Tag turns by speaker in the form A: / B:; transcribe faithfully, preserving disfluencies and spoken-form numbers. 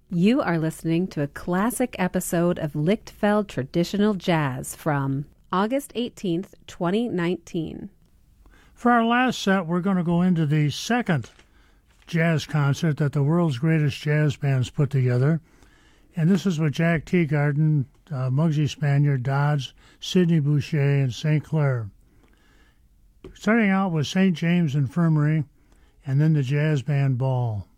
A: You are listening to a classic episode of Lichtfeld Traditional Jazz from August eighteenth, twenty nineteen.
B: For our last set, we're going to go into the second jazz concert that the world's greatest jazz bands put together. And this is with Jack Teagarden, uh, Muggsy Spaniard, Dodds, Sidney Boucher, and Saint Clair. Starting out with Saint James Infirmary, and then the Jazz Band Ball.